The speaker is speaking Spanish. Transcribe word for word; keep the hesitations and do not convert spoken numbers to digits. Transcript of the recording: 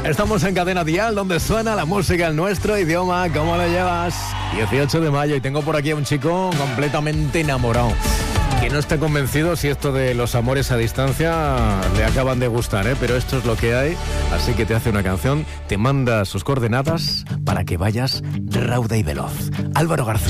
Estamos en Cadena Dial, donde suena la música en nuestro idioma. ¿Cómo lo llevas? dieciocho de mayo y tengo por aquí a un chico completamente enamorado, que no está convencido si esto de los amores a distancia le acaban de gustar, ¿eh? Pero esto es lo que hay, así que te hace una canción, te manda sus coordenadas para que vayas rauda y veloz. Álvaro García.